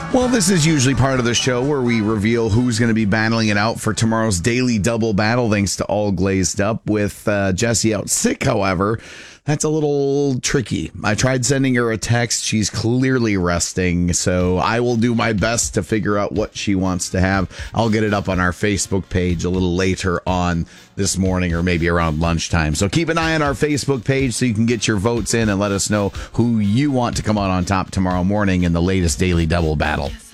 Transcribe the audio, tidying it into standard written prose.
Well, this is usually part of the show where we reveal who's going to be battling it out for tomorrow's Daily Double Battle, thanks to All Glazed Up. With Jessie out sick, however, that's a little tricky. I tried sending her a text. She's clearly resting, so I will do my best to figure out what she wants to have. I'll get it up on our Facebook page a little later on this morning, or maybe around lunchtime. So keep an eye on our Facebook page so you can get your votes in and let us know who you want to come out on top tomorrow morning in the latest Daily Double Battle.